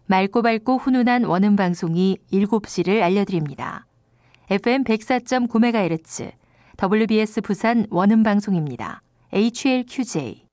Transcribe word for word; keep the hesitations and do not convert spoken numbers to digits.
맑고 밝고 훈훈한 원음 방송이 일곱 시를 알려드립니다. 에프엠 백사 점 구 메가헤르츠 더블유비에스 부산 원음 방송입니다. 에이치엘큐제이